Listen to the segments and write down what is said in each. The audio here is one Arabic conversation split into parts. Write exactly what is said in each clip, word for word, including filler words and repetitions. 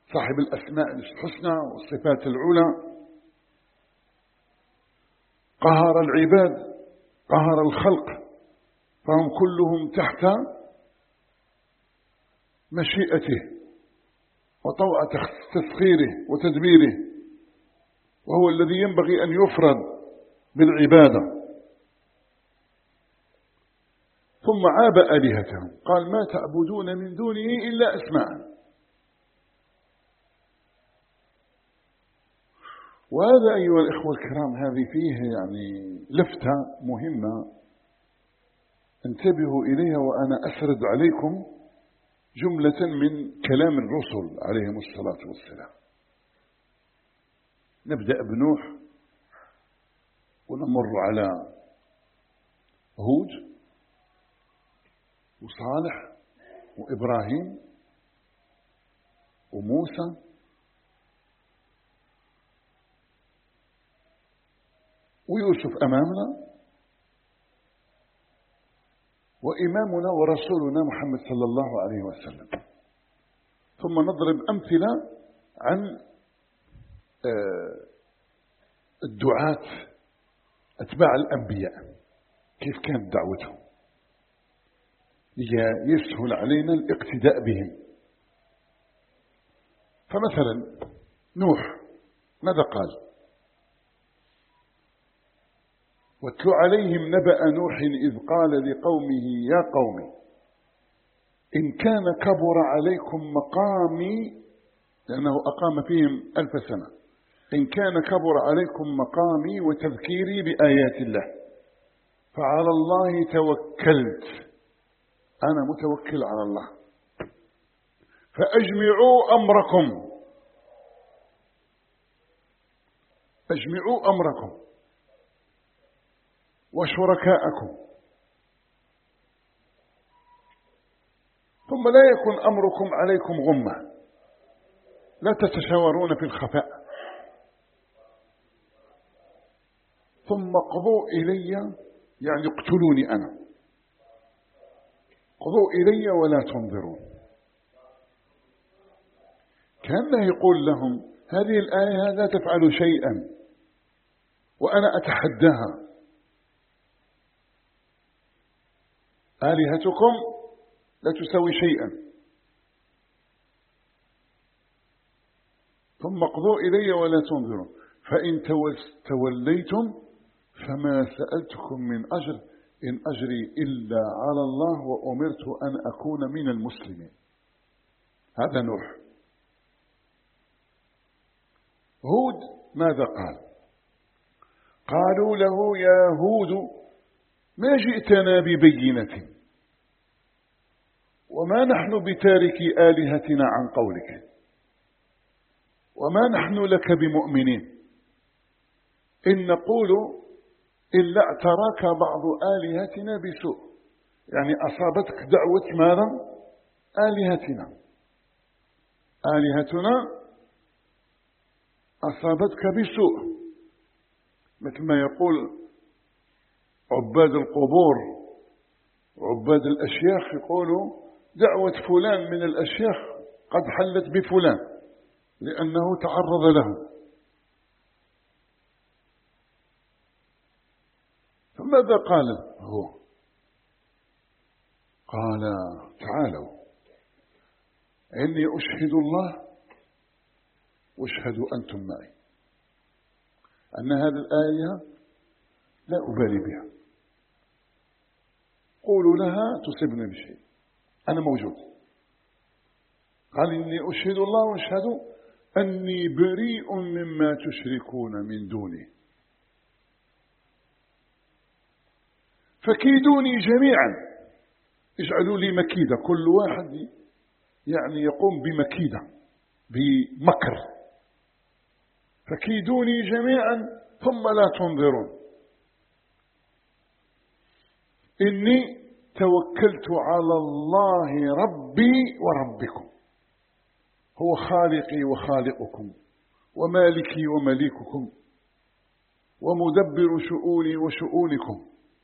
صاحب الأسماء الحسنى والصفات العلى، قهر العباد، قهر الخلق، فهم كلهم تحت مشيئته وطوع تسخيره وتدبيره، وهو الذي ينبغي أن يفرد بالعبادة. ثم عاب آلهتهم، قال ما تعبدون من دونه إلا أسماء. وهذا أيها الإخوة الكرام هذه فيه يعني لفتة مهمة انتبهوا إليها، وأنا أسرد عليكم جملة من كلام الرسل عليهم الصلاة والسلام. نبدأ بنوح ونمر على هود وصالح وإبراهيم وموسى ويوسف أمامنا، وإمامنا ورسولنا محمد صلى الله عليه وسلم. ثم نضرب أمثلة عن الدعاة أتباع الأنبياء كيف كانت دعوتهم يسهل علينا الاقتداء بهم. فمثلا نوح ماذا قال؟ واتل عليهم نبأ نوح إذ قال لقومه يا قوم إن كان كبر عليكم مقامي، لأنه أقام فيهم ألف سنة، إن كان كبر عليكم مقامي وتذكيري بآيات الله فعلى الله توكلت، أنا متوكل على الله، فأجمعوا أمركم، أجمعوا أمركم وشركاءكم، ثم لا يكن أمركم عليكم غمة، لا تتشاورون في الخفاء، ثم قضوا إلي، يعني اقتلوني أنا، قضوا إلي ولا تنظرون. كأنه يقول لهم هذه الآية لا تفعل شيئا وأنا أتحداها، آلهتكم لا تسوي شيئا، ثم اقضوا إلي ولا تنظرون، فإن توليتم فما سألتكم من أجر إن أجري إلا على الله وأمرت أن أكون من المسلمين. هذا نوح. هود ماذا قال؟ قالوا له يا هود ما جئتنا ببينة وما نحن بتاركي آلهتنا عن قولك وما نحن لك بمؤمنين، إن نقول إلا اعتراك بعض آلهتنا بسوء، يعني أصابتك دعوة ماذا؟ آلهتنا، آلهتنا أصابتك بسوء، مثل ما يقول عباد القبور وعباد الأشياخ، يقولوا دعوة فلان من الأشياخ قد حلت بفلان لأنه تعرض له. فماذا قال هو؟ قال تعالوا إني أشهد الله واشهدوا أنتم معي أن هذه الآية لا أبالي بها، قولوا لها تصبني بشيء، أنا موجود. قال إني أشهد الله واشهدوا أني بريء مما تشركون من دونه فكيدوني جميعا، اجعلوا لي مكيدة، كل واحد يعني يقوم بمكيدة بمكر، فكيدوني جميعا ثم لا تنظرون، إني توكلت على الله ربي وربكم، هو خالقي وخالقكم ومالكي ومليككم ومدبر شؤوني وشؤونكم،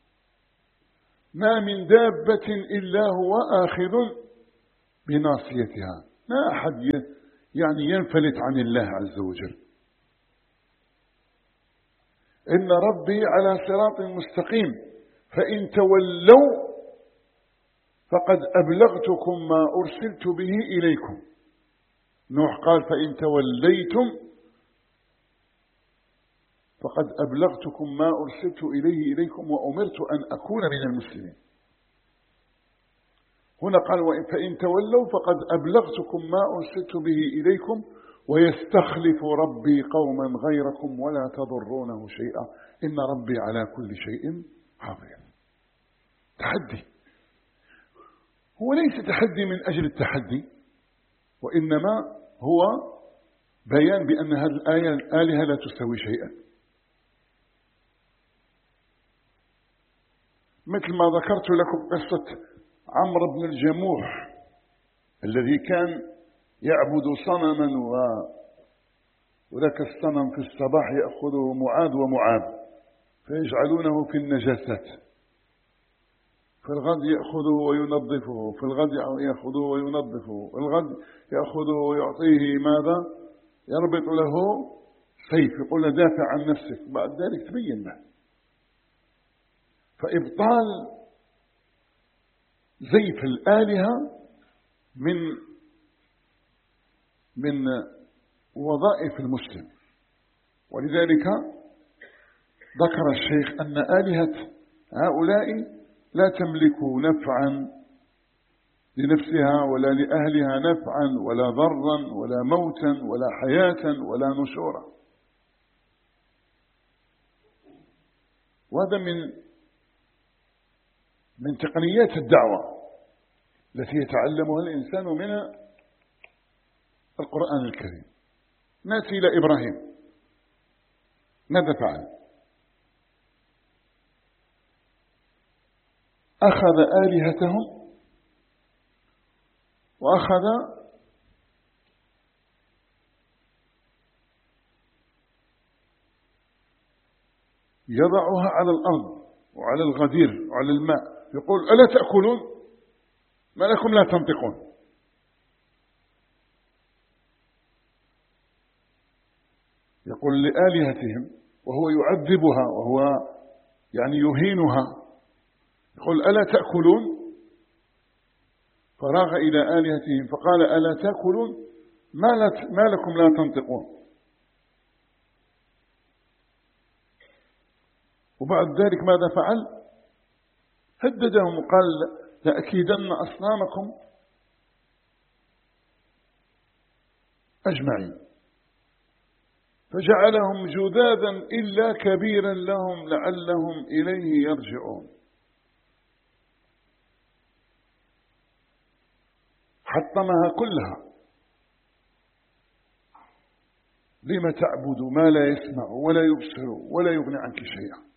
ما من دابة إلا هو آخذ بناصيتها، ما أحد يعني ينفلت عن الله عز وجل. إن ربي على صراط مستقيم فإن تولوا فقد أبلغتكم ما أرسلت به إليكم. نوح قال فإن توليتم فقد أبلغتكم ما أرسلت إليه إليكم وأمرت أن أكون من المسلمين. هنا قال فإن تولوا فقد أبلغتكم ما أرسلت به إليكم ويستخلف ربي قوما غيركم ولا تضرونه شيئا إن ربي على كل شيء حفيظ. تحدي، هو ليس تحدي من أجل التحدي، وإنما هو بيان بأن هذه الآية الآلهة لا تسوي شيئا. مثل ما ذكرت لكم قصة عمرو بن الجموح الذي كان يعبد صنما و... وذاك الصنم في الصباح يأخذه معاذ ومعاذ فيجعلونه في النجاسات، في الغد يأخذه وينظفه، في الغد يأخذه وينظفه، في الغد يأخذه ويعطيه ماذا؟ يربط له سيف يقول له دافع عن نفسك، بعد ذلك تبين له. فإبطال زيف الآلهة من من وظائف المسلم. ولذلك ذكر الشيخ أن آلهة هؤلاء لا تملك نفعا لنفسها ولا لأهلها نفعا ولا ضرا ولا موتا ولا حياة ولا نشورا. وهذا من من تقنيات الدعوة التي يتعلمها الإنسان من القرآن الكريم. نأتي إلى إبراهيم، ماذا فعل؟ أخذ آلهتهم وأخذ يضعها على الأرض وعلى الغدير وعلى الماء، يقول ألا تأكلون؟ ما لكم لا تنطقون؟ يقول لآلهتهم وهو يعذبها وهو يعني يهينها، يقول ألا تأكلون؟ فراغ إلى آلهتهم فقال ألا تأكلون؟ ما لكم لا تنطقون؟ وبعد ذلك ماذا فعل؟ هددهم وقال لأكيدن أصنامكم أجمعين، فجعلهم جذاذا إلا كبيرا لهم لعلهم إليه يرجعون. حطمها كلها. لما تعبد ما لا يسمع ولا يبصر ولا يغني عنك شيئا؟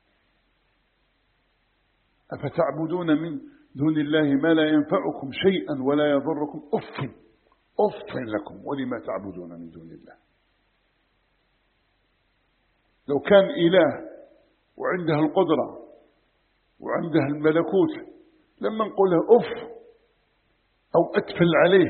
أفتعبدون من دون الله ما لا ينفعكم شيئا ولا يضركم؟ أف أف لكم ولما تعبدون من دون الله. لو كان إله وعنده القدرة وعنده الملكوت لما نقول له أف أو أتفل عليه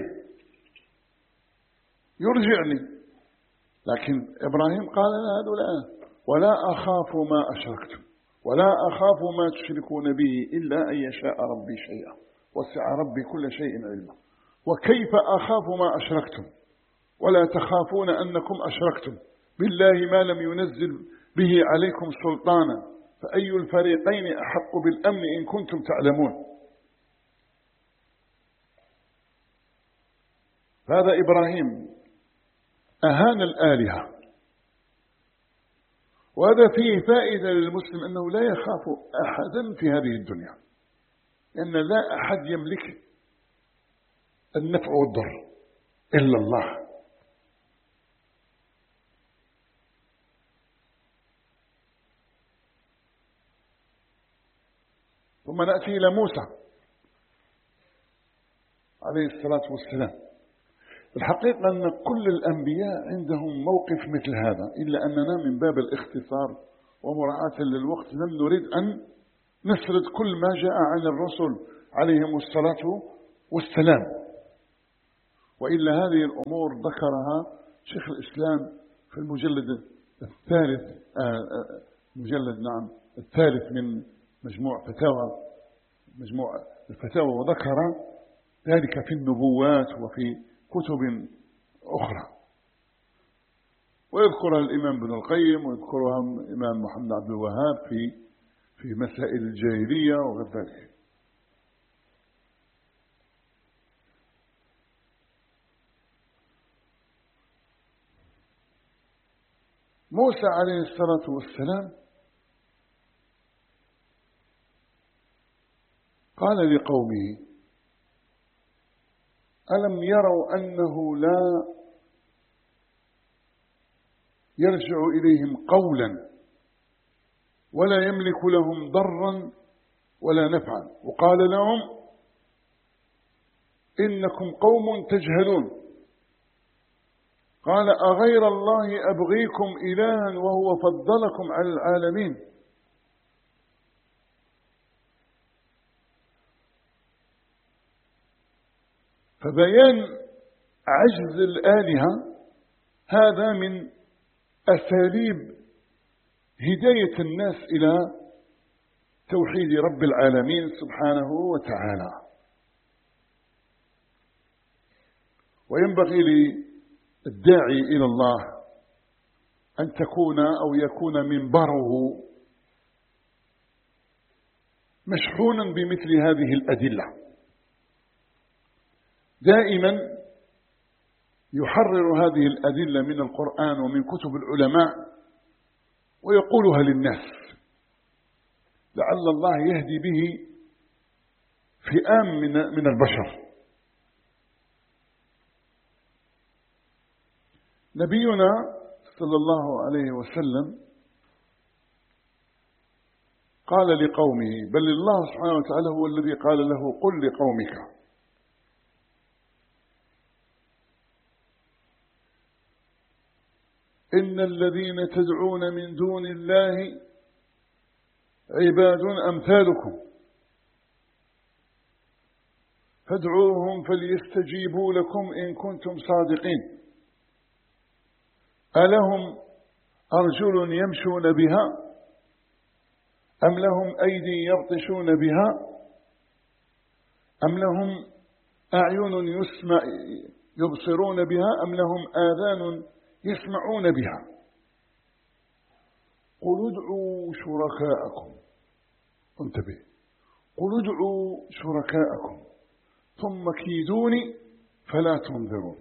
يرجعني، لكن إبراهيم قال لا هذا ولا أخاف ما أشركتم ولا أخاف ما تشركون به إلا أن يشاء ربي شيئا وسع ربي كل شيء علما. وكيف أخاف ما أشركتم ولا تخافون أنكم أشركتم بالله ما لم ينزل به عليكم سلطانا فأي الفريقين أحق بالأمن إن كنتم تعلمون. هذا إبراهيم أهان الآلهة، وهذا فيه فائدة للمسلم أنه لا يخاف أحدا في هذه الدنيا، لأن لا أحد يملك النفع والضر إلا الله. ثم نأتي إلى موسى عليه الصلاة والسلام. الحقيقة أن كل الأنبياء عندهم موقف مثل هذا، إلا أننا من باب الاختصار ومراعاة للوقت لم نريد أن نسرد كل ما جاء عن الرسل عليهم الصلاة والسلام. وإلا هذه الأمور ذكرها شيخ الإسلام في المجلد الثالث آه مجلد نعم الثالث من مجموع فتاوى مجموع الفتاوى، وذكر ذلك في النبوات وفي كتب أخرى، ويذكرها الإمام ابن القيم ويذكرها الإمام محمد عبد الوهاب في في مسائل الجاهلية وغير ذلك. موسى عليه الصلاة والسلام قال لقومه: ألم يروا أنه لا يرجع إليهم قولا ولا يملك لهم ضرا ولا نفعا، وقال لهم: إنكم قوم تجهلون. قال: أغير الله أبغيكم إلها وهو فضلكم على العالمين. فبيان عجز الآلهة هذا من أساليب هداية الناس إلى توحيد رب العالمين سبحانه وتعالى. وينبغي للداعي إلى الله أن تكون أو يكون منبره مشحونا بمثل هذه الأدلة، دائما يحرر هذه الأدلة من القرآن ومن كتب العلماء ويقولها للناس لعل الله يهدي به فئام من من البشر. نبينا صلى الله عليه وسلم قال لقومه، بل الله سبحانه وتعالى هو الذي قال له: قل لقومك. إن الذين تدعون من دون الله عباد أمثالكم فادعوهم فليستجيبوا لكم إن كنتم صادقين. ألهم أرجل يمشون بها أم لهم أيدي يبطشون بها أم لهم أعين يسمع يبصرون بها أم لهم آذان يسمعون بها. قل ادعوا شركاءكم، انتبه، قل ادعوا شركاءكم ثم كيدوني فلا تنظرون.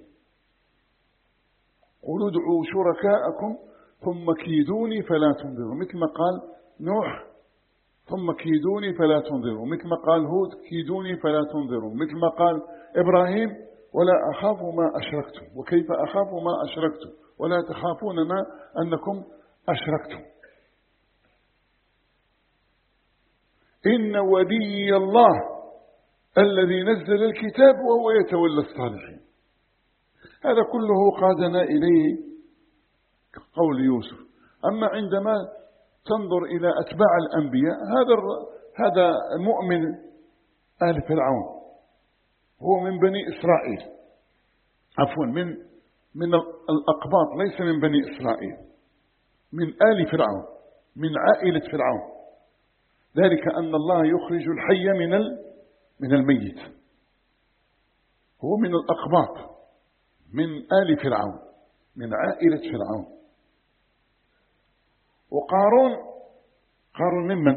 قل ادعوا شركاءكم ثم كيدوني فلا تنظرون، مثل ما قال نوح: ثم كيدوني فلا تنظرون، مثل ما قال هود: كيدوني فلا تنظرون، مثل ما قال إبراهيم: ولا أخاف ما أشركتم، وكيف أخاف ما أشركتم ولا تخافون ما أنكم أشركتم. إن ولي الله الذي نزل الكتاب وهو يتولى الصالحين. هذا كله قادنا إليه قول يوسف. أما عندما تنظر إلى أتباع الأنبياء، هذا هذا مؤمن آل فرعون هو من بني إسرائيل، عفوا من من الأقباط، ليس من بني إسرائيل، من آل فرعون، من عائلة فرعون، ذلك أن الله يخرج الحي من من الميت. هو من الأقباط، من آل فرعون، من عائلة فرعون. وقارون، قارون ممن؟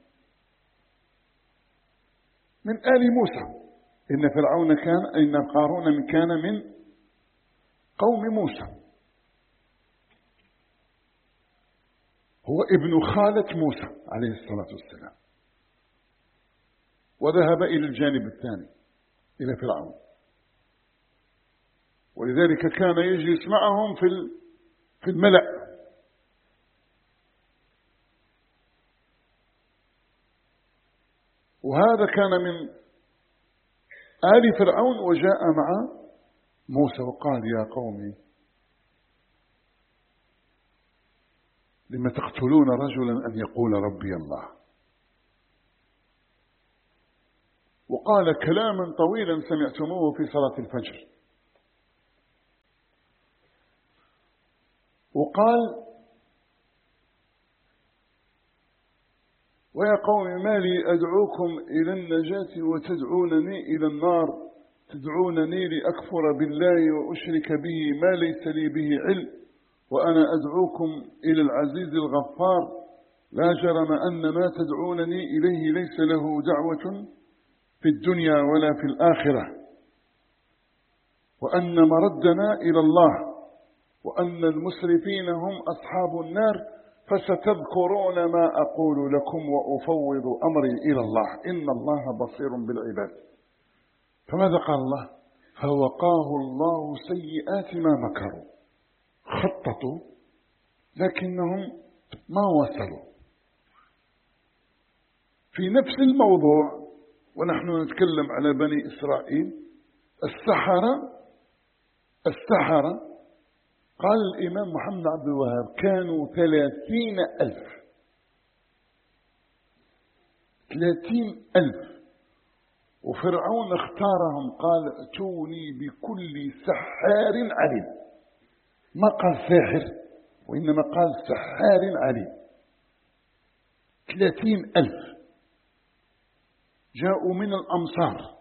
من آل موسى. إن فرعون كان إن قارون كان من قوم موسى، هو ابن خالة موسى عليه الصلاة والسلام، وذهب إلى الجانب الثاني إلى فرعون، ولذلك كان يجلس معهم في في الملأ. وهذا كان من آل فرعون، وجاء مع موسى وقال: يا قومي لم تقتلون رجلا أن يقول ربي الله. وقال كلاما طويلا سمعتموه في صلاة الفجر. وقال ويا قوم ما لي أدعوكم إلى النجاة وتدعونني إلى النار تدعونني لأكفر بالله وأشرك به ما ليس لي به علم وأنا أدعوكم إلى العزيز الغفار لا جرم أن ما تدعونني إليه ليس له دعوة في الدنيا ولا في الآخرة وأن مردنا إلى الله وأن المسرفين هم أصحاب النار فستذكرون ما أقول لكم وأفوض أمري إلى الله إن الله بصير بالعباد. فماذا قال الله؟ فوقاه الله سيئات ما مكروا. خططوا لكنهم ما وصلوا. في نفس الموضوع ونحن نتكلم على بني إسرائيل السحرة السحرة قال الإمام محمد عبد الوهاب كانوا ثلاثين ألف ثلاثين ألف وفرعون اختارهم قال ائتوني بكل سحار عليم. ما قال ساحر وإنما قال سحار عليم. ثلاثين ألف جاءوا من الأمصار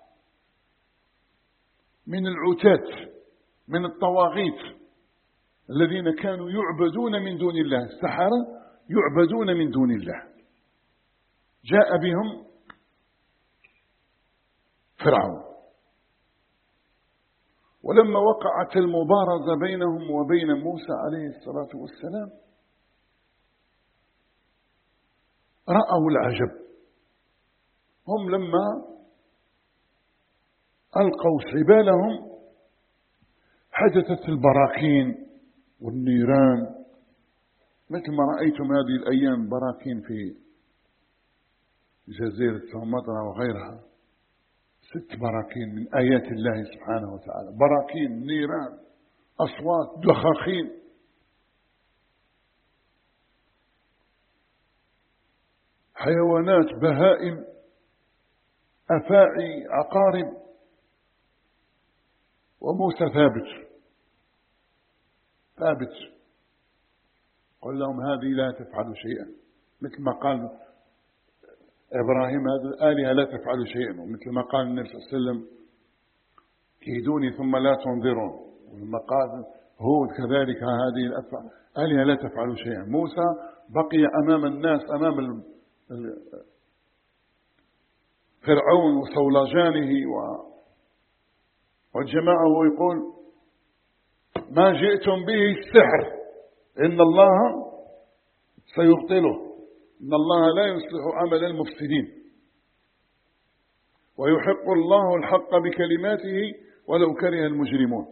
من العتات من الطواغيت الذين كانوا يعبدون من دون الله. السحرة يعبدون من دون الله. جاء بهم فرعون ولما وقعت المبارزة بينهم وبين موسى عليه الصلاة والسلام رأوا العجب. هم لما ألقوا حبالهم حدثت البراكين والنيران مثل ما رأيتم هذه الأيام براكين في جزيرة سومطرة وغيرها. ست براكين من آيات الله سبحانه وتعالى. براكين نيران أصوات دخاخين. حيوانات بهائم أفاعي عقارب. وموسى ثابت ثابت قل لهم هذه لا تفعل شيئا مثل ما قال إبراهيم هذه الآلهة لا تفعل شيئا ومثل ما قال النبي صلى الله عليه وسلم كيدوني ثم لا تنظرون ولما قال هود كذلك هذه الآلهة لا تفعل شيئا. موسى بقي أمام الناس أمام فرعون وصولجانه والجماعة ويقول ما جئتم به السحر إن الله سيبطله إن الله لا يصلح عمل المفسدين ويحق الله الحق بكلماته ولو كره المجرمون.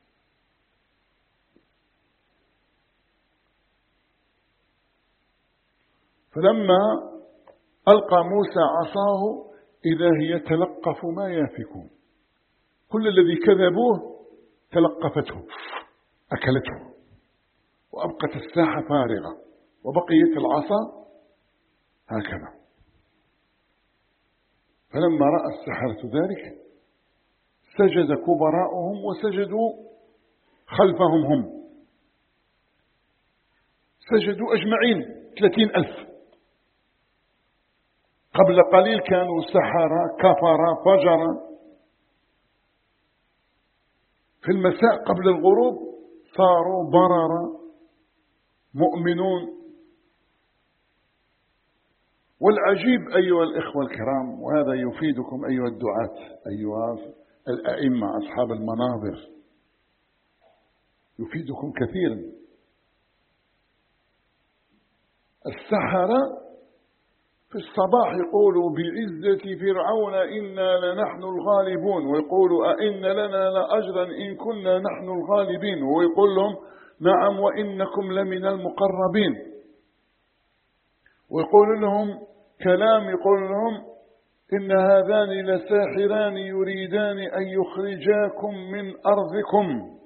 فلما ألقى موسى عصاه إذا هي تلقف ما يافكون. كل الذي كذبوه تلقفته أكلته وأبقت الساحة فارغة وبقيت العصا هكذا. فلما رأى السحرة ذلك سجد كبراؤهم وسجدوا خلفهم هم سجدوا أجمعين ثلاثين ألف. قبل قليل كانوا سحرة كفرة فجرة. في المساء قبل الغروب صاروا بررة مؤمنون. والعجيب أيها الإخوة الكرام وهذا يفيدكم أيها الدعاة أيها الأئمة أصحاب المناظر يفيدكم كثيرا. السحرة في الصباح يقولوا بعزة فرعون إنا لنحن الغالبون ويقولوا أئن لنا لأجرا إن كنا نحن الغالبين ويقول لهم نعم وإنكم لمن المقربين. ويقول لهم كلام يقول لهم إن هذان لساحران يريدان أن يخرجاكم من أرضكم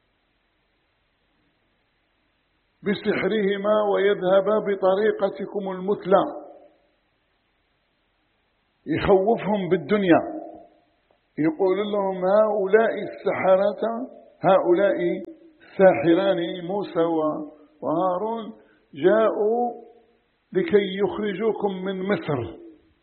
بسحرهما ويذهبا بطريقتكم المثلى. يخوفهم بالدنيا. يقول لهم هؤلاء السحرة هؤلاء الساحران موسى وهارون جاءوا لكي يخرجوكم من مصر،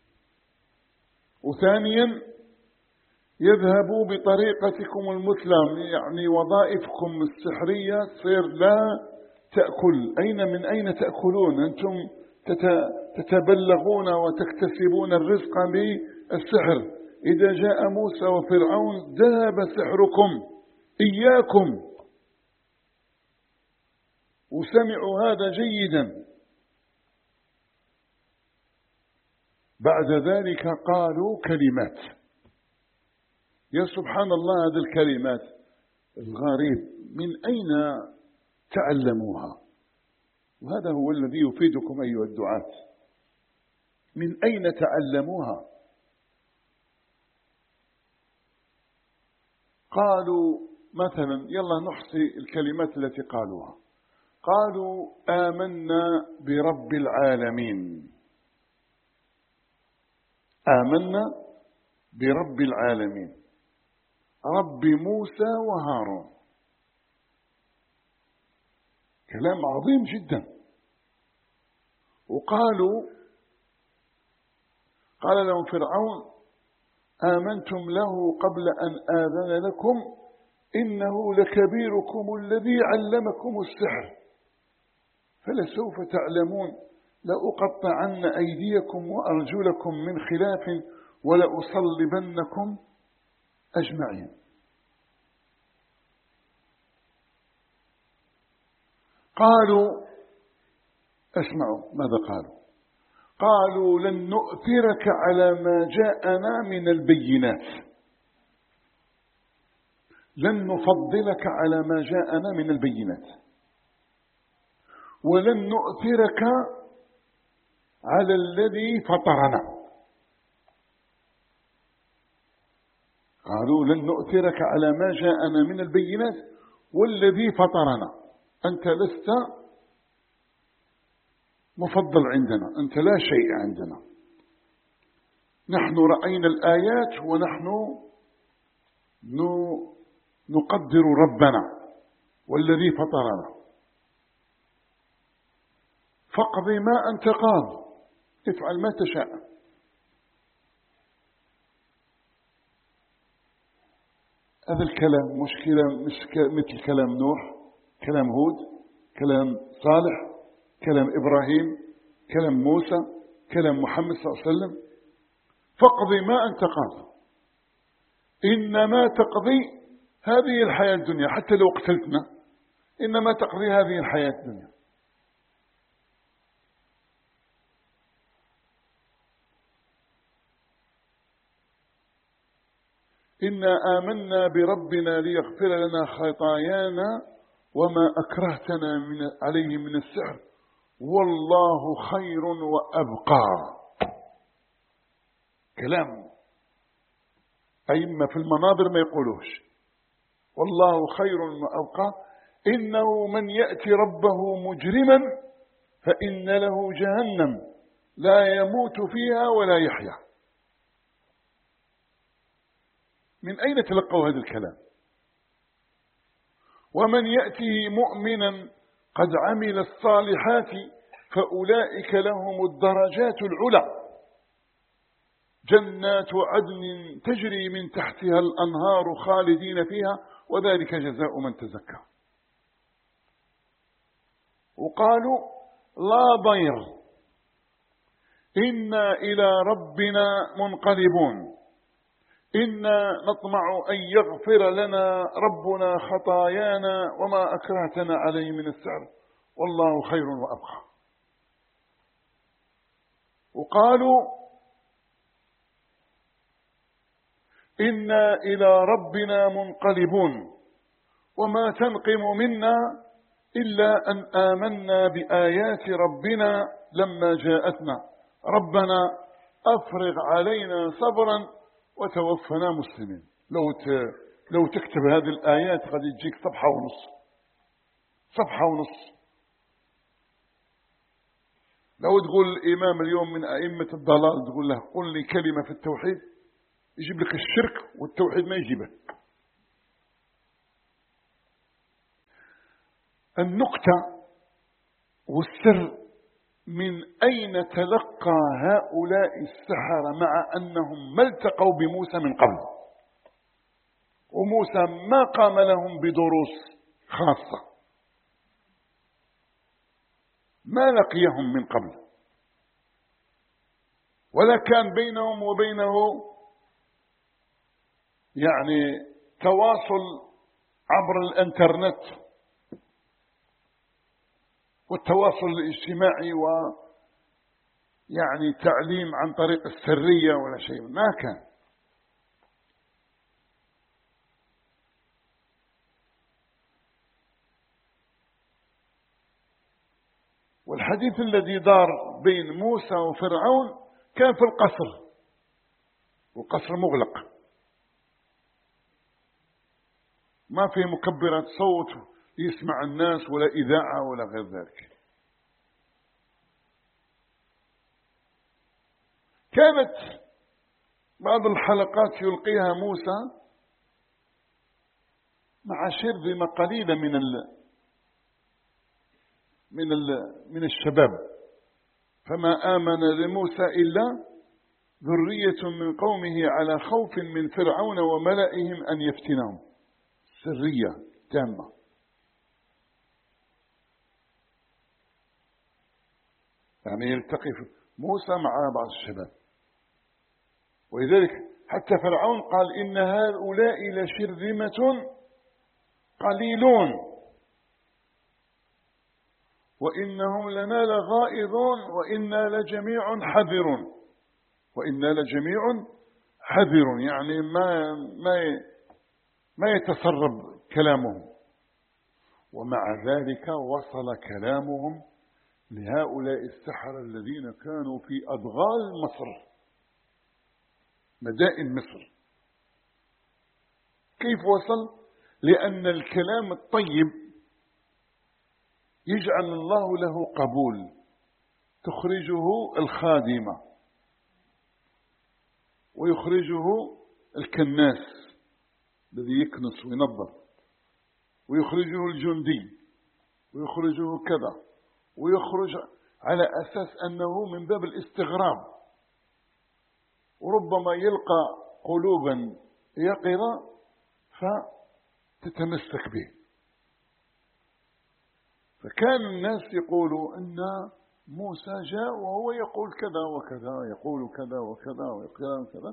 وثانيا يذهبوا بطريقتكم المثلى، يعني وظائفكم السحرية تصير لا تأكل. أين من أين تأكلون؟ أنتم تتبلغون وتكتسبون الرزق بالسحر. إذا جاء موسى وفرعون ذهب سحركم إياكم، وسمعوا هذا جيدا. بعد ذلك قالوا كلمات، يا سبحان الله، هذه الكلمات الغريب من أين تعلموها؟ وهذا هو الذي يفيدكم أيها الدعاة، من أين تعلموها؟ قالوا مثلا، يلا نحصي الكلمات التي قالوها. قالوا آمنا برب العالمين، آمنا برب العالمين، رب موسى وهارون. كلام عظيم جدا. وقالوا، قال لهم فرعون آمنتم له قبل أن آذن لكم إنه لكبيركم الذي علمكم السحر فلسوف تعلمون لأقطعن أيديكم وأرجلكم من خلاف ولأصلبنكم أجمعين. قالوا، اسمعوا ماذا قالوا. قالوا لن نؤثرك على ما جاءنا من البينات، لن نفضلك على ما جاءنا من البينات، ولن نؤثرك على الذي فطرنا. قالوا لن نؤثرك على ما جاءنا من البينات والذي فطرنا، أنت لست مفضل عندنا، أنت لا شيء عندنا، نحن رأينا الآيات ونحن نقدر ربنا والذي فطرنا، فاقض ما أنت قاض، افعل ما تشاء. هذا الكلام مشكلة مثل كلام نوح، كلام هود، كلام صالح، كلام إبراهيم، كلام موسى، كلام محمد صلى الله عليه وسلم. فاقضي ما أنت قاض، إنما تقضي هذه الحياة الدنيا، حتى لو قتلتنا إنما تقضي هذه الحياة الدنيا. إنا آمنا بربنا ليغفر لنا خطايانا وما أكرهتنا من عليه من السحر والله خير وأبقى. كلام أئمة في المنابر ما يقولوش، والله خير وأبقى. إنه من يأتي ربه مجرما فإن له جهنم لا يموت فيها ولا يحيا. من أين تلقوا هذا الكلام؟ ومن يأتيه مؤمنا قد عمل الصالحات فأولئك لهم الدرجات العلى جنات عدن تجري من تحتها الأنهار خالدين فيها وذلك جزاء من تزكى. وقالوا لا ضير إنا إلى ربنا منقلبون إنا نطمع أن يغفر لنا ربنا خطايانا وما أكرهتنا عليه من السحر والله خير وأبقى. وقالوا إنا إلى ربنا منقلبون وما تنقم منا إلا أن آمنا بآيات ربنا لما جاءتنا ربنا أفرغ علينا صبرا وتوفنا مسلمين. لو لو تكتب هذه الآيات قد يجيك صفحة ونص، صفحة ونص. لو تقول الإمام اليوم من أئمة الضلال تقول له قل لي كلمة في التوحيد يجيب لك الشرك والتوحيد ما يجيبه. النقطة والسر من أين تلقى هؤلاء السحرة مع أنهم ما التقوا بموسى من قبل، وموسى ما قام لهم بدروس خاصة، ما لقيهم من قبل، ولا كان بينهم وبينه يعني تواصل عبر الانترنت والتواصل الاجتماعي ويعني تعليم عن طريق السرية ولا شيء، ما كان. والحديث الذي دار بين موسى وفرعون كان في القصر، والقصر مغلق، ما في مكبرات صوت يسمع الناس ولا إذاعة ولا غير ذلك. كانت بعض الحلقات يلقيها موسى مع شرذمة قليلة من ال من ال من الشباب، فما آمن لموسى إلا ذرية من قومه على خوف من فرعون وملئهم أن يفتنهم. سرية تامة. يعني يلتقي موسى مع بعض الشباب، ولذلك حتى فرعون قال إن هؤلاء لشرذمة قليلون وإنهم لنا لغائظون وإنا لجميع حذرون. وإنا لجميع حذر، يعني ما ما ما يتسرب كلامهم. ومع ذلك وصل كلامهم لهؤلاء السحرة الذين كانوا في أدغال مصر، مدائن مصر. كيف وصل؟ لأن الكلام الطيب يجعل الله له قبول، تخرجه الخادمة ويخرجه الكناس الذي يكنس وينظف، ويخرجه الجندي ويخرجه كذا، ويخرج على أساس أنه من باب الاستغراب، وربما يلقى قلوبا يقظة فتتمسك به. فكان الناس يقولوا أن موسى جاء وهو يقول كذا وكذا، يقول كذا وكذا ويقول كذا.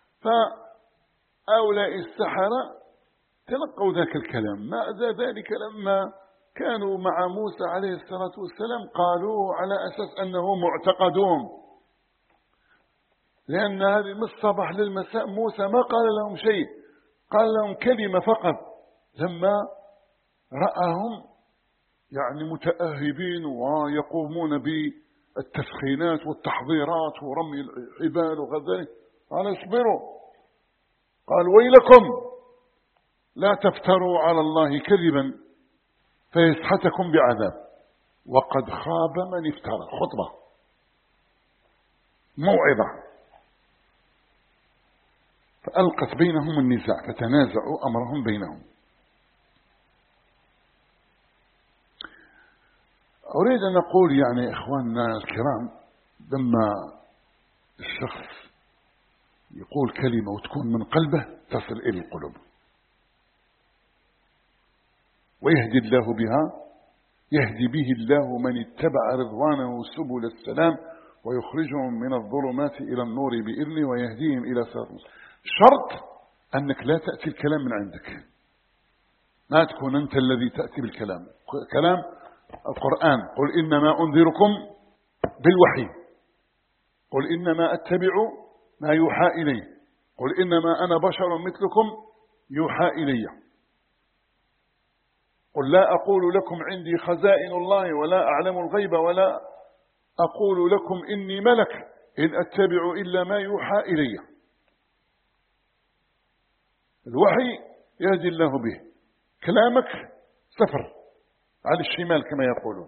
فأولئك السحرة تلقوا ذاك الكلام. مع ذلك لما كانوا مع موسى عليه الصلاة والسلام قالوه على أساس أنه معتقدون، لأن هذه من الصباح للمساء موسى ما قال لهم شيء، قال لهم كلمة فقط لما رأهم يعني متأهبين ويقومون بالتسخينات والتحضيرات ورمي الحبال وغير. قال اصبروا، قال ويلكم لا تفتروا على الله كذبا فيسحتكم بعذاب وقد خاب من افترى. خطبة موعظة. فألقت بينهم النزاع فتنازعوا أمرهم بينهم. أريد أن أقول يعني إخواننا الكرام، لما الشخص يقول كلمة وتكون من قلبه تصل إلى القلوب ويهدي الله بها، يهدي به الله من اتبع رضوانه سبل السلام ويخرجهم من الظلمات إلى النور بإذنه ويهديهم إلى صراط مستقيم. شرط أنك لا تأتي الكلام من عندك، ما تكون أنت الذي تأتي بالكلام. كلام القرآن قل إنما أنذركم بالوحي، قل إنما أتبع ما يوحى إلي، قل إنما أنا بشر مثلكم يوحى إلي، قل لا أقول لكم عندي خزائن الله ولا أعلم الغيب ولا أقول لكم إني ملك إن أتبع إلا ما يوحى إلي. الوحي يهدي الله به، كلامك سفر على الشمال كما يقولون.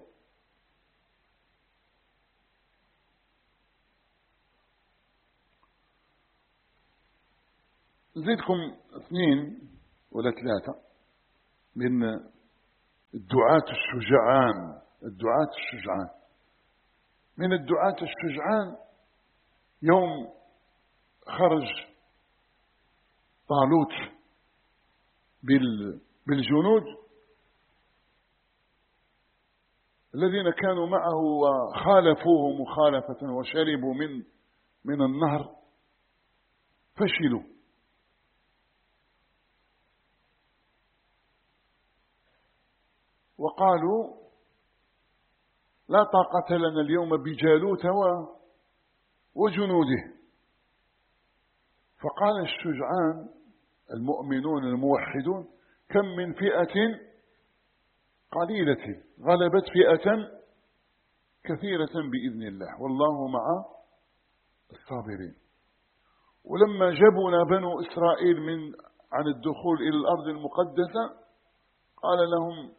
نزيدكم اثنين ولا ثلاثة من الدعاة الشجعان الدعاة الشجعان. من الدعاة الشجعان يوم خرج طالوت بالجنود الذين كانوا معه وخالفوه مخالفة وشربوا من من النهر فشلوا، وقالوا لا طاقة لنا اليوم بجالوت وجنوده. فقال الشجعان المؤمنون الموحدون كم من فئة قليلة غلبت فئة كثيرة بإذن الله والله مع الصابرين. ولما جبن بنو إسرائيل من عن الدخول إلى الأرض المقدسة قال لهم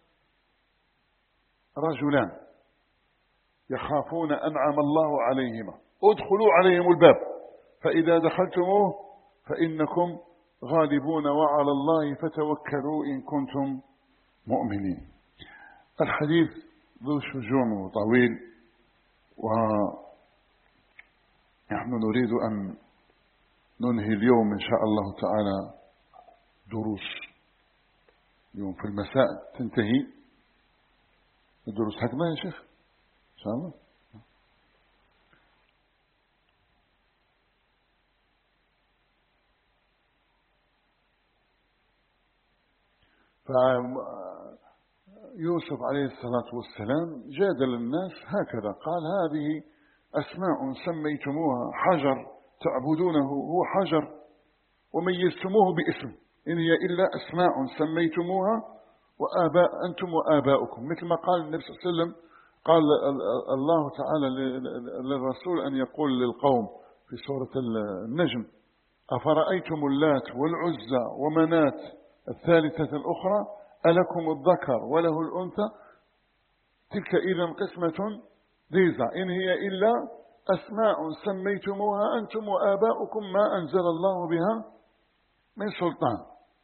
رجلان يخافون أنعم الله عليهما ادخلوا عليهم الباب فإذا دخلتموه فإنكم غالبون وعلى الله فتوكلوا إن كنتم مؤمنين. الحديث ذو شجون وطويل، ونحن نريد أن ننهي اليوم إن شاء الله تعالى دروس. اليوم في المساء تنتهي الدروس حقنا يا شيخ إن شاء الله. فيوسف عليه الصلاة والسلام جادل الناس هكذا، قال هذه أسماء سميتموها حجر تعبدونه هو حجر وميزتموه باسم، إن هي إلا أسماء سميتموها وآباء أنتم وآباؤكم، مثل ما قال النبي صلى الله عليه وسلم. قال الله تعالى للرسول أن يقول للقوم في سورة النجم أفرأيتم اللات والعزى ومنات الثالثة الأخرى ألكم الذكر وله الأنثى تلك إذا قسمة ضيزى إن هي إلا أسماء سميتموها أنتم وآباؤكم ما أنزل الله بها من سلطان.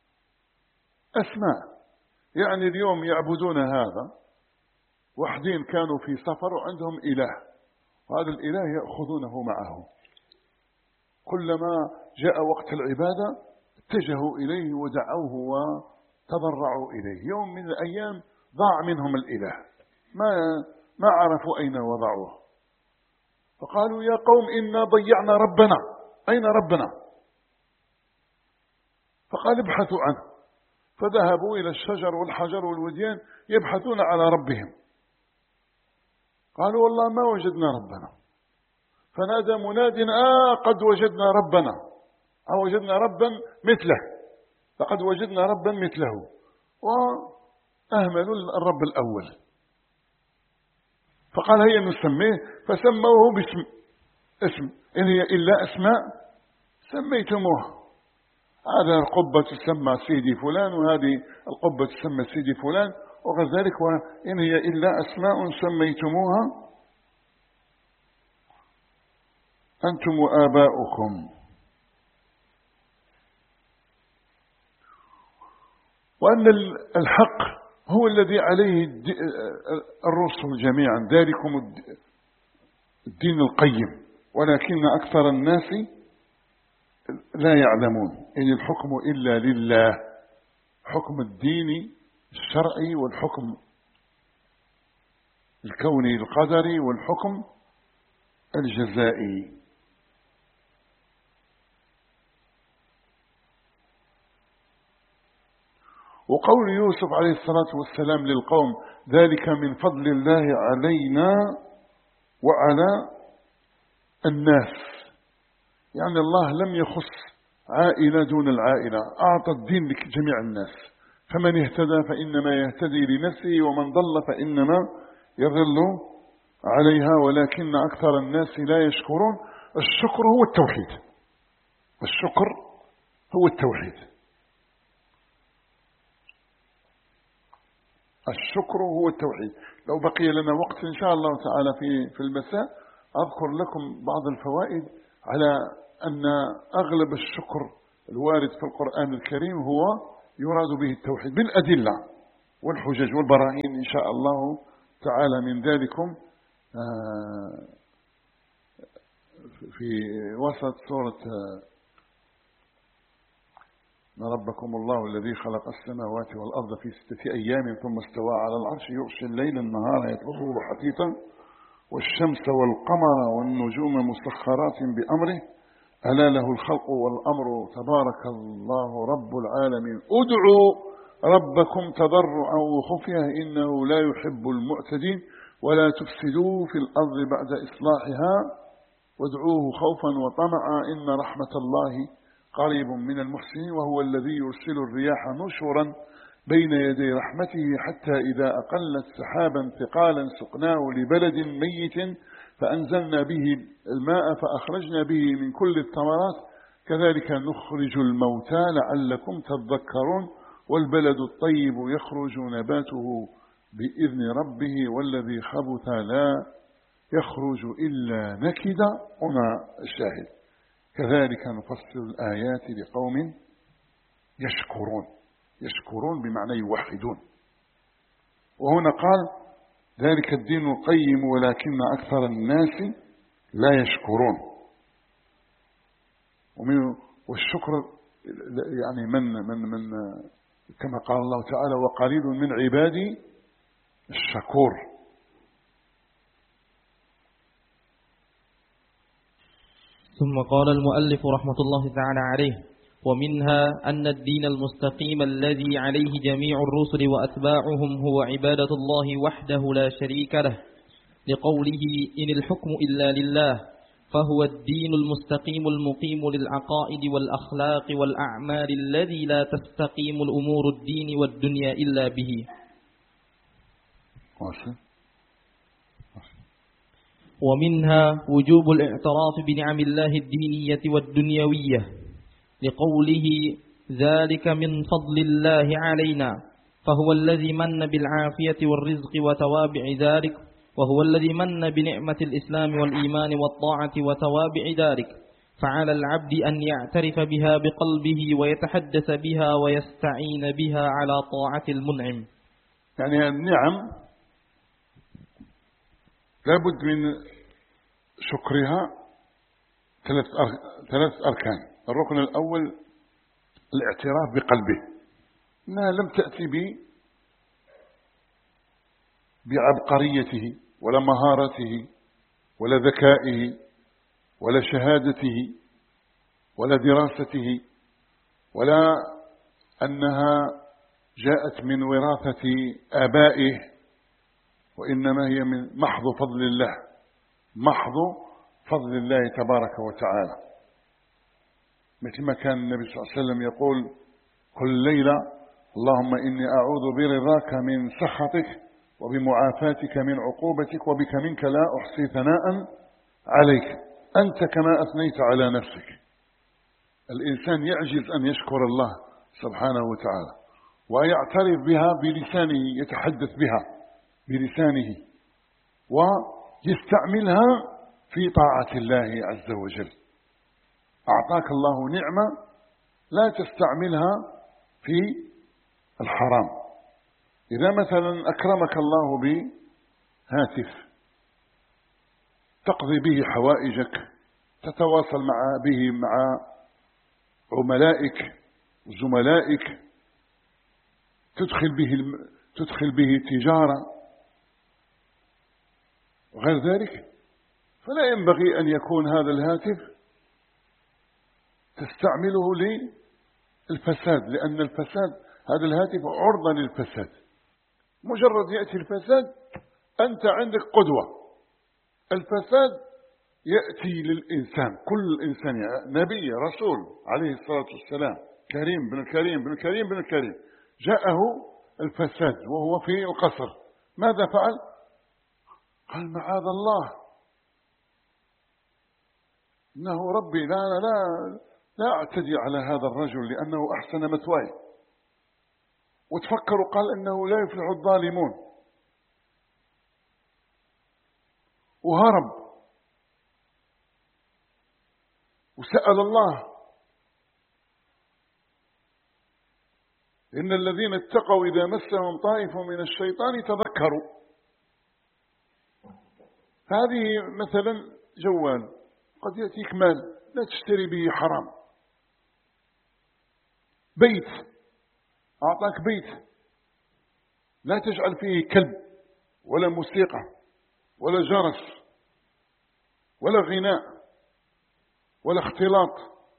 أسماء يعني اليوم يعبدون هذا، وحدين كانوا في سفر وعندهم إله، وهذا الإله يأخذونه معه، كلما جاء وقت العبادة اتجهوا إليه ودعوه وتضرعوا إليه. يوم من الأيام ضاع منهم الإله، ما ما عرفوا أين وضعوه، فقالوا يا قوم إنا ضيعنا ربنا، أين ربنا؟ فقال ابحثوا عنه، فذهبوا إلى الشجر والحجر والوديان يبحثون على ربهم، قالوا والله ما وجدنا ربنا. فنادى مناد آه قد وجدنا ربنا، أو وجدنا ربا مثله، فقد وجدنا ربا مثله، وأهملوا الرب الأول. فقال هيا نسميه، فسموه باسم اسم إن هي إلا أسماء سميتموه، هذا القبة تسمى سيدي فلان، وهذه القبة تسمى سيدي فلان، وغير ذلك، وإن هي إلا أسماء سميتموها أنتم وآباؤكم. وأن الحق هو الذي عليه الرسل جميعا، ذلكم الدين القيم، ولكن أكثر الناس لا يعلمون. إن الحكم إلا لله، حكم الدين الشرعي والحكم الكوني القدري والحكم الجزائي. وقول يوسف عليه الصلاة والسلام للقوم ذلك من فضل الله علينا وعلى الناس، يعني الله لم يخص عائلة دون العائلة، أعطى الدين لجميع الناس، فمن اهتدى فإنما يهتدي لنفسه ومن ضل فإنما يضل عليها ولكن أكثر الناس لا يشكرون. الشكر هو التوحيد، الشكر هو التوحيد، الشكر هو التوحيد. لو بقي لنا وقت إن شاء الله تعالى في في المساء أذكر لكم بعض الفوائد على أن أغلب الشكر الوارد في القرآن الكريم هو يراد به التوحيد بالأدلة والحجج والبراهين إن شاء الله تعالى من ذلكم في وسط سورة ربكم الله الذي خلق السماوات والأرض في ستة أيام ثم استوى على العرش يغشي الليل النهار يطلبه حثيثا والشمس والقمر والنجوم مسخرات بأمره ألا له الخلق والأمر تبارك الله رب العالمين ادعوا ربكم تضرعا وخفيا إنه لا يحب المعتدين ولا تفسدوا في الأرض بعد إصلاحها وادعوه خوفا وطمعا إن رحمة الله قريب من المحسنين وهو الذي يرسل الرياح نشرا بين يدي رحمته حتى إذا أقلت سحابا ثقالا سقناه لبلد ميت فأنزلنا به الماء فأخرجنا به من كل الثمرات كذلك نخرج الموتى لعلكم تذكرون والبلد الطيب يخرج نباته بإذن ربه والذي خبث لا يخرج إلا نكدا. هنا الشاهد كذلك نفصل الآيات لقوم يشكرون يشكرون بمعنى يوحدون. وهنا قال ذلك الدين القيم ولكن أكثر الناس لا يشكرون. والشكر يعني من من من كما قال الله تعالى وقليل من عبادي الشكور. ثم قال المؤلف رحمة الله تعالى عليه ومنها أن الدين المستقيم الذي عليه جميع الرسل وأتباعهم هو عبادة الله وحده لا شريك له لقوله إن الحكم إلا لله فهو الدين المستقيم المقيم للعقائد والأخلاق والأعمال الذي لا تستقيم الأمور الدين والدنيا إلا به. ومنها وجوب الاعتراف بنعم الله الدينية والدنيوية لقوله ذلك من فضل الله علينا فهو الذي من بالعافية والرزق وتوابع ذلك وهو الذي من بنعمة الإسلام والإيمان والطاعة وتوابع ذلك فعلى العبد أن يعترف بها بقلبه ويتحدث بها ويستعين بها على طاعة المنعم. يعني النعم لابد من شكرها ثلاث ثلاث أركان. الركن الأول الاعتراف بقلبه أنها لم تأتي ب بعبقريته ولا مهارته ولا ذكائه ولا شهادته ولا دراسته ولا أنها جاءت من وراثة آبائه وإنما هي من محض فضل الله محض فضل الله تبارك وتعالى. مثل ما كان النبي صلى الله عليه وسلم يقول كل ليلة اللهم إني أعوذ برضاك من سخطك وبمعافاتك من عقوبتك وبك منك لا أحصي ثناء عليك أنت كما أثنيت على نفسك. الإنسان يعجز أن يشكر الله سبحانه وتعالى ويعترف بها بلسانه يتحدث بها بلسانه ويستعملها في طاعة الله عز وجل. أعطاك الله نعمة لا تستعملها في الحرام. إذا مثلا أكرمك الله بهاتف تقضي به حوائجك تتواصل مع به مع عملائك وزملائك تدخل به تدخل به تجارة وغير ذلك فلا ينبغي أن يكون هذا الهاتف تستعمله للفساد لأن الفساد هذا الهاتف عرضة للفساد. مجرد يأتي الفساد أنت عندك قدوة. الفساد يأتي للإنسان كل إنسان نبي رسول عليه الصلاة والسلام كريم بن الكريم بن الكريم بن الكريم جاءه الفساد وهو في القصر ماذا فعل؟ قال معاذ الله إنه ربي لا لا لا أعتدي على هذا الرجل لأنه أحسن مثواي. وتفكروا قال إنه لا يفلح الظالمون وهرب وسأل الله إن الذين اتقوا إذا مسهم طائف من الشيطان تذكروا هذه مثلا جوال قد يأتيك مال لا تشتري به حرام. بيت أعطاك بيت لا تجعل فيه كلب ولا موسيقى ولا جرس ولا غناء ولا اختلاط.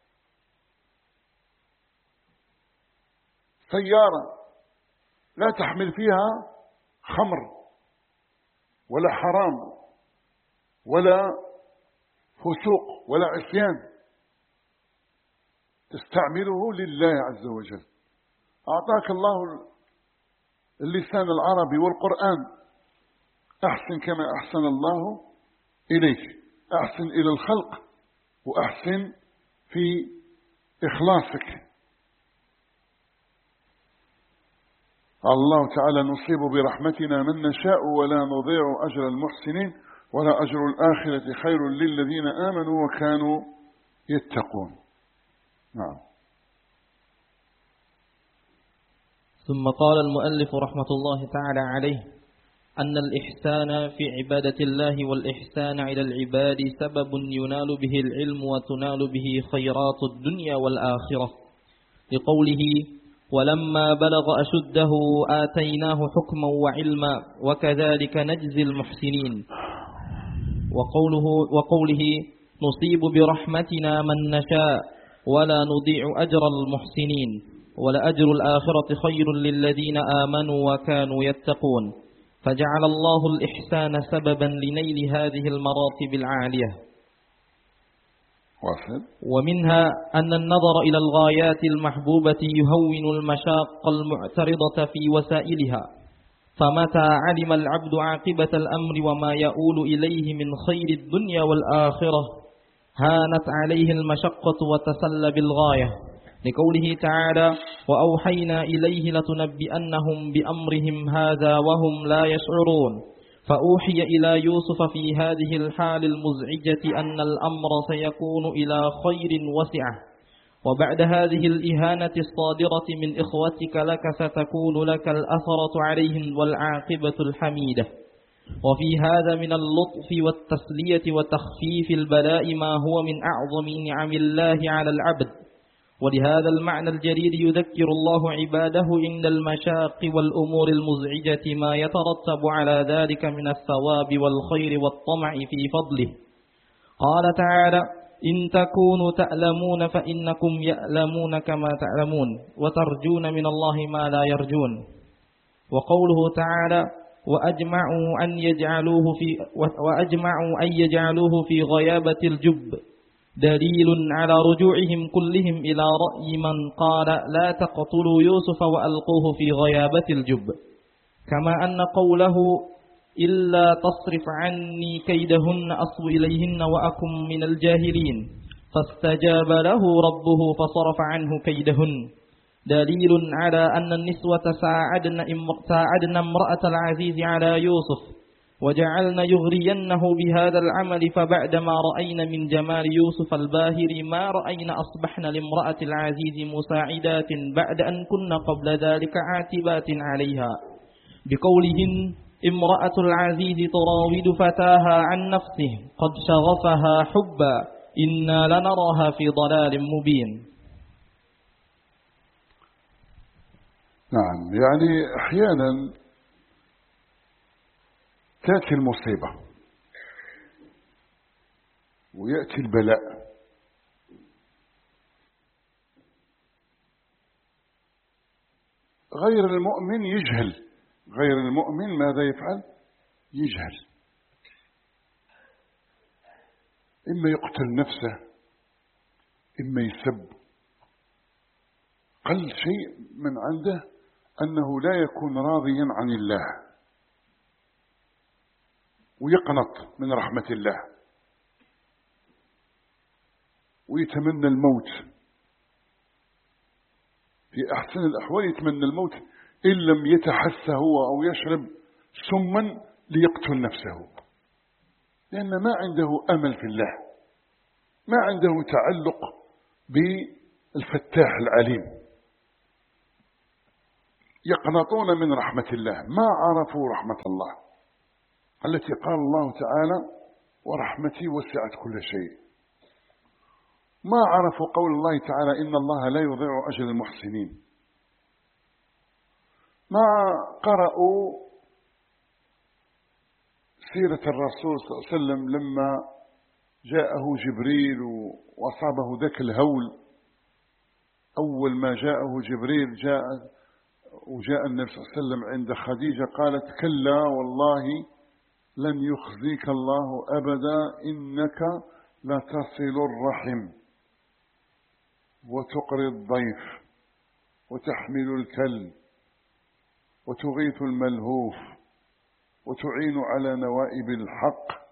سيارة لا تحمل فيها خمر ولا حرام ولا فسوق ولا عصيان، تستعمله لله عز وجل. أعطاك الله اللسان العربي والقرآن، أحسن كما أحسن الله إليك، أحسن إلى الخلق وأحسن في إخلاصك. الله تعالى نصيب برحمتنا من نشاء ولا نضيع أجر المحسنين ولا أجر الآخرة خير للذين آمنوا وكانوا يتقون. نعم. ثم قال المؤلف رحمة الله تعالى عليه أن الإحسان في عبادة الله والإحسان إلى العباد سبب ينال به العلم وتنال به خيرات الدنيا والآخرة، لقوله ولما بلغ أشده آتيناه حكما وعلما وكذلك نجزي المحسنين، وقوله, وقوله نصيب برحمتنا من نشاء ولا نضيع أجر المحسنين ولأجر الآخرة خير للذين آمنوا وكانوا يتقون، فجعل الله الإحسان سببا لنيل هذه المراتب العالية. ومنها أن النظر إلى الغايات المحبوبة يهون المشاق المعترضة في وسائلها، فمتى علم العبد عاقبة الأمر وما يؤول إليه من خير الدنيا والآخرة هانت عليه المشقة وتسل بالغاية، لقوله تعالى وأوحينا إليه لتنبئنهم بأمرهم هذا وهم لا يشعرون، فأوحي إلى يوسف في هذه الحال المزعجة أن الأمر سيكون إلى خير وسعة، وبعد هذه الإهانة الصادرة من إخوتك لك ستكون لك الأثرة عليهم والعاقبة الحميدة. وفي هذا من اللطف والتسلية وتخفيف البلاء ما هو من أعظم نعم الله على العبد. ولهذا المعنى الجليل يذكر الله عباده عند المشاق والأمور المزعجة ما يترتب على ذلك من الثواب والخير والطمع في فضله. قال تعالى إن تكونوا تألمون فإنكم يألمون كما تعلمون وترجون من الله ما لا يرجون. وقوله تعالى وأجمعوا أن يجعلوه في وأجمعوا أن يجعلوه في غيابة الجب دليل على رجوعهم كلهم إلى رأي من قال لا تقتلوا يوسف وألقوه في غيابة الجب، كما أن قوله إلا تصرف عني كيدهن أصب إليهن وأكن من الجاهلين فاستجاب له ربه فصرف عنه كيدهن دليل على أن النسوة ساعدن امرأة العزيز على يوسف وجعلن يغرينه بهذا العمل، فبعدما رأينا من جمال يوسف الباهر ما رأينا أصبحن لامرأة العزيز مساعدات بعد أن كن قبل ذلك عاتبات عليها، بقولهن امرأة العزيز تراود فتاها عن نفسه قد شغفها حبا إنا لنراها في ضلال مبين. نعم، يعني أحيانا تأتي المصيبة ويأتي البلاء، غير المؤمن يجهل، غير المؤمن ماذا يفعل؟ يجهل، إما يقتل نفسه إما يسب. قل شيء من عنده أنه لا يكون راضيا عن الله ويقنط من رحمة الله ويتمنى الموت، في أحسن الأحوال يتمنى الموت إن لم يتحس هو أو يشرب سما ليقتل نفسه، لأن ما عنده أمل في الله، ما عنده تعلق بالفتاح العليم. يقنطون من رحمة الله، ما عرفوا رحمة الله. التي قال الله تعالى ورحمتي وسعت كل شيء. ما عرفوا قول الله تعالى إن الله لا يضيع أجر المحسنين. ما قرأوا سيرة الرسول صلى الله عليه وسلم لما جاءه جبريل وأصابه ذاك الهول. أول ما جاءه جبريل جاء وجاء النبي صلى الله عليه وسلم عند خديجة قالت كلا والله لن يخزيك الله أبدا إنك لتصل الرحم وتقري الضيف وتحمل الكل وتغيث الملهوف وتعين على نوائب الحق.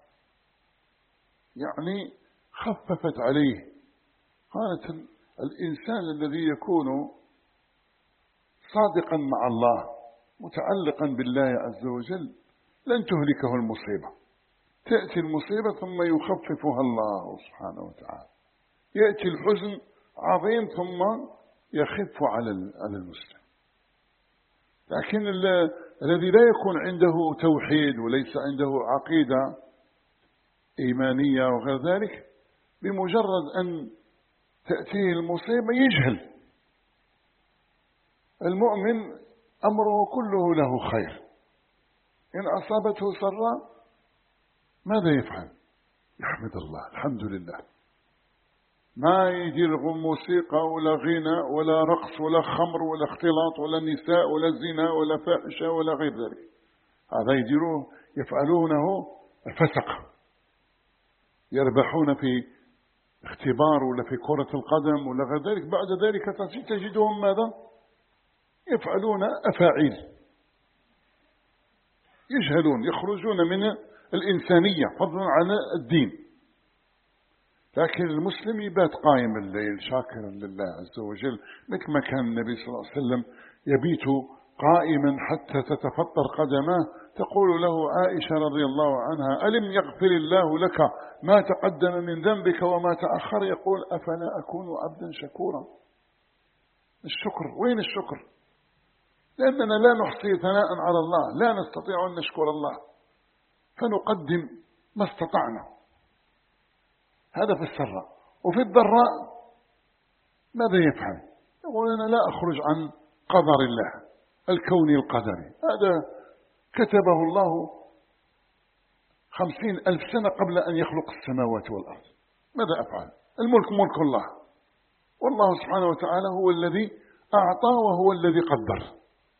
يعني خففت عليه. قالت الإنسان الذي يكون صادقا مع الله متعلقا بالله عز وجل لن تهلكه المصيبة. تأتي المصيبة ثم يخففها الله سبحانه وتعالى. يأتي الحزن عظيم ثم يخف على المسلم. لكن الذي لا يكون عنده توحيد وليس عنده عقيدة إيمانية وغير ذلك بمجرد أن تأتيه المصيبة يجهل. المؤمن أمره كله له خير. إن أصابته سراء ماذا يفعل؟ يحمد الله الحمد لله. ما يدير موسيقى ولا غنى ولا رقص ولا خمر ولا اختلاط ولا نساء ولا زنا ولا فاحشة ولا غير ذلك. هذا يديروه يفعلونه الفسق. يربحون في اختبار ولا في كرة القدم ولا غير ذلك. بعد ذلك تجدهم ماذا؟ يفعلون أفاعيل. يجهلون يخرجون من الإنسانية فضلا عن الدين. لكن المسلم يبات قائم الليل شاكرا لله عز وجل مثل ما كان النبي صلى الله عليه وسلم يبيت قائما حتى تتفطر قدماه. تقول له عائشة رضي الله عنها ألم يغفر الله لك ما تقدم من ذنبك وما تأخر؟ يقول أفلا أكون عبدا شكورا. الشكر وين الشكر؟ لأننا لا نحصي ثناء على الله، لا نستطيع أن نشكر الله فنقدم ما استطعنا. هذا في السراء. وفي الضراء ماذا يفعل؟ يقول أنا لا أخرج عن قدر الله الكوني القدري. هذا كتبه الله خمسين ألف سنة قبل أن يخلق السماوات والأرض. ماذا أفعل؟ الملك ملك الله، والله سبحانه وتعالى هو الذي أعطى وهو الذي قدر.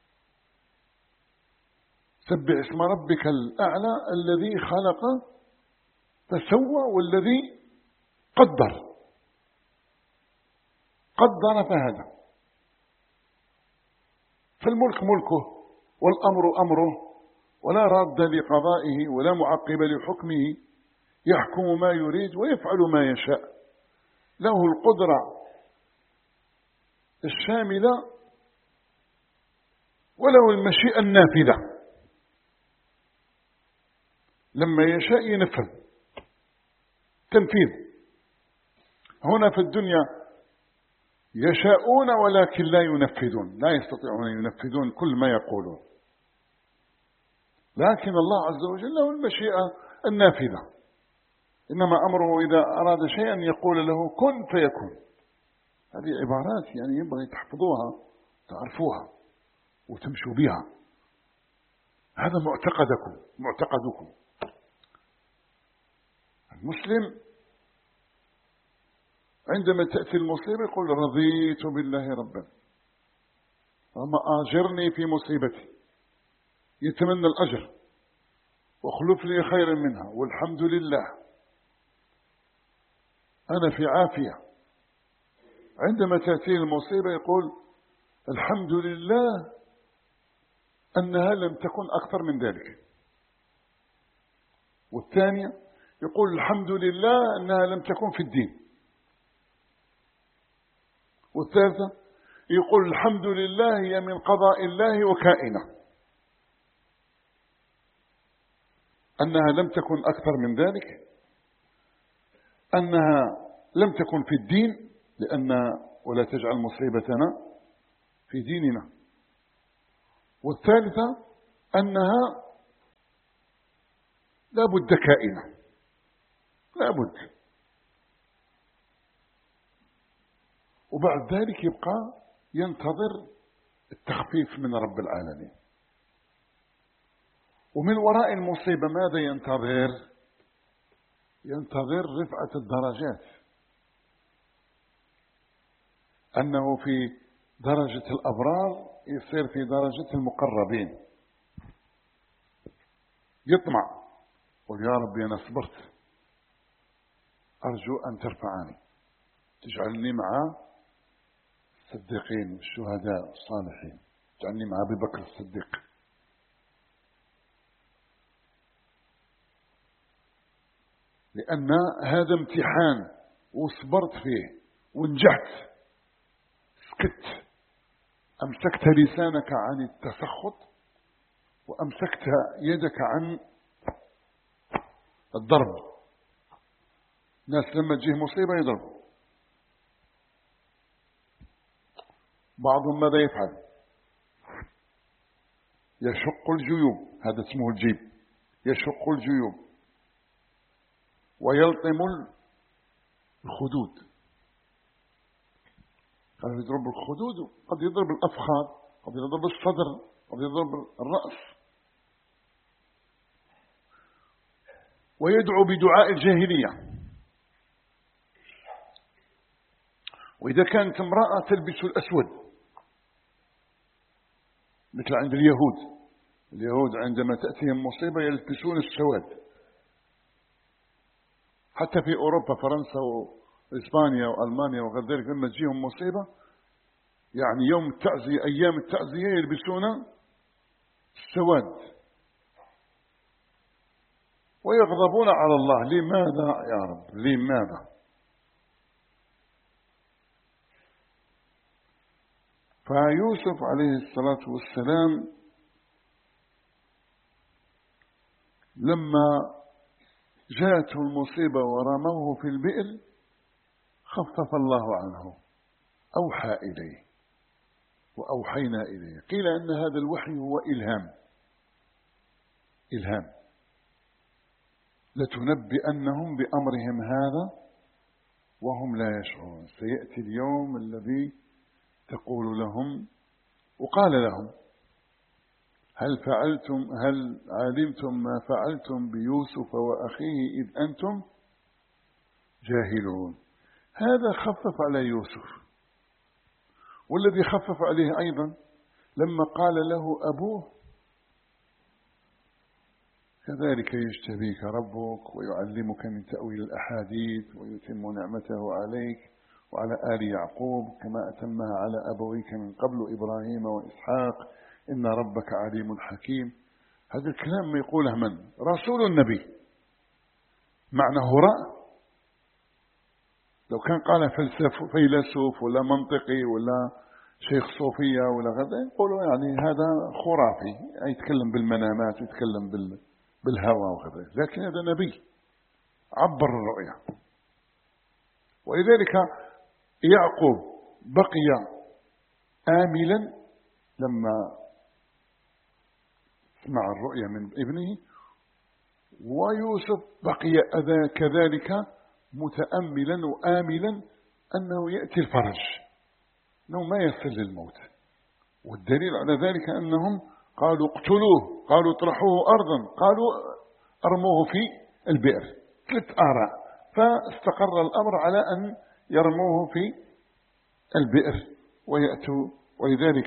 سبح اسم ربك الأعلى الذي خلق فسوى والذي قدر قدر فهدى. فالملك ملكه والأمر أمره ولا راد لقضائه ولا معقب لحكمه. يحكم ما يريد ويفعل ما يشاء. له القدرة الشاملة وله المشيئة النافذة. لما يشاء ينفذ تنفيذ. هنا في الدنيا يشاءون ولكن لا ينفذون، لا يستطيعون أن ينفذون كل ما يقولون. لكن الله عز وجل له المشيئة النافذة. إنما أمره إذا أراد شيئا يقول له كن فيكون. هذه عبارات يعني ينبغي تحفظوها تعرفوها وتمشوا بها. هذا معتقدكم معتقدكم. المسلم عندما تأتي المصيبة يقول رضيت بالله ربا وما أجرني في مصيبتي. يتمنى الأجر واخلف لي خيرا منها والحمد لله أنا في عافية. عندما تأتي المصيبة يقول الحمد لله أنها لم تكن أكثر من ذلك. والثانية يقول الحمد لله أنها لم تكن في الدين. والثالثة يقول الحمد لله هي من قضاء الله وكائنة، أنها لم تكن أكثر من ذلك، أنها لم تكن في الدين لأن ولا تجعل مصيبتنا في ديننا. والثالثة أنها لا بد كائنة، لا بد. وبعد ذلك يبقى ينتظر التخفيف من رب العالمين. ومن وراء المصيبة ماذا ينتظر؟ ينتظر رفعة الدرجات، أنه في درجة الأبرار يصير في درجة المقربين، يطمع، قل يا ربي أنا صبرت، أرجو أن ترفعني، تجعلني مع الصديقين والشهداء والصالحين، تجعلني مع أبي بكر الصديق. لأن هذا امتحان وصبرت فيه ونجحت، سكت، أمسكت لسانك عن التسخط وأمسكت يدك عن الضرب. الناس لما تجيه مصيبة يضربوا. بعضهم ماذا يفعل؟ يشق الجيوب، هذا اسمه الجيب، يشق الجيوب ويلطم الخدود. قد يضرب الخدود، قد يضرب الأفخاذ، قد يضرب الصدر، قد يضرب الرأس. ويدعو بدعاء الجاهلية. وإذا كانت امرأة تلبس الأسود مثل عند اليهود، اليهود عندما تأتيهم مصيبة يلبسون السواد. حتى في أوروبا، فرنسا وإسبانيا وألمانيا وغير ذلك، لما تجيهم مصيبة يعني يوم التعزية، أيام التعزية يلبسون السواد ويغضبون على الله. لماذا يا رب؟ لماذا؟ فيوسف عليه الصلاة والسلام لما جاءته المصيبة ورموه في البئر خفف الله عنه، أوحى إليه وأوحينا إليه. قيل أن هذا الوحي هو إلهام، إلهام لتنبئنهم بأمرهم هذا وهم لا يشعرون. سيأتي اليوم الذي تقول لهم، وقال لهم هل فعلتم هل علمتم ما فعلتم بيوسف وأخيه إذ أنتم جاهلون. هذا خفف على يوسف. والذي خفف عليه أيضا لما قال له أبوه كذلك يجتبيك ربك ويعلمك من تأويل الأحاديث ويتم نعمته عليك وعلى آل يعقوب كما أتمها على أبويك من قبل إبراهيم وإسحاق إن ربك عليم حكيم. هذا الكلام ما يقوله من؟ رسول النبي، معنى هراء. لو كان قال فلسف فيلسوف ولا منطقي ولا شيخ صوفية ولا غدا يقولوا يعني هذا خرافي، يتكلم بالمنامات ويتكلم بال بالهوى وغيره. لكن هذا نبي عبر الرؤيا. ولذلك يعقوب بقي آملا لما سمع الرؤيا من ابنه، ويوسف بقي أذا كذلك متأملا وآملا أنه يأتي الفرج، أنه ما يصل للموت. والدليل على ذلك أنهم قالوا اقتلوه، قالوا اطرحوه أرضا، قالوا ارموه في البئر. ثلاث آراء، فاستقر الأمر على أن يرموه في البئر ويأتوا. ولذلك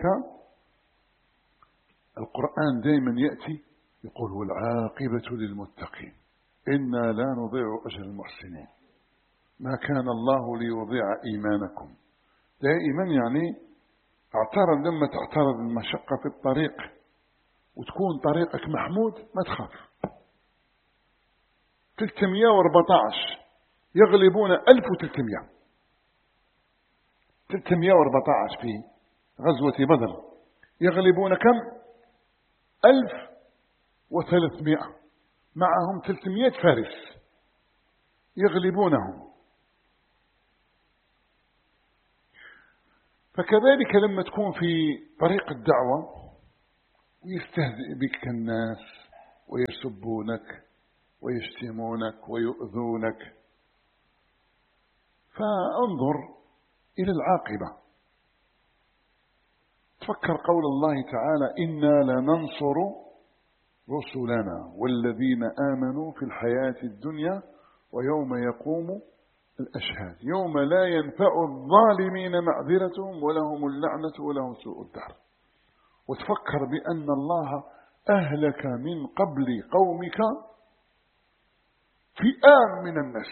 القرآن دائما يأتي يقول والعاقبة للمتقين إنا لا نضيع أجر المحسنين ما كان الله ليضيع إيمانكم. دائما يعني اعترض لما تعترض المشقة في الطريق وتكون طريقك محمود ما تخاف. ثلاثمئة وأربعة عشر يغلبون ألف وثلاثمئة ثلاثمئة وأربعة عشر في غزوة بدر يغلبون كم؟ ألف وثلاثمئة، معهم ثلاثمئة فارس يغلبونهم. فكذلك لما تكون في طريق الدعوة ويستهزئ بك الناس ويسبونك ويشتمونك ويؤذونك. فانظر إلى العاقبة. تفكر قول الله تعالى: إنا لننصر رسلنا والذين آمنوا في الحياة الدنيا ويوم يقوم الأشهاد، يوم لا ينفع الظالمين معذرتهم ولهم اللعنة ولهم سوء الدار. وتفكر بأن الله أهلك من قبل قومك فئام من الناس.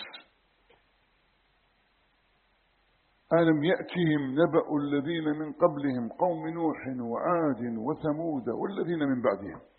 ألم يأتهم نبأ الذين من قبلهم قوم نوح وعاد وثمود والذين من بعدهم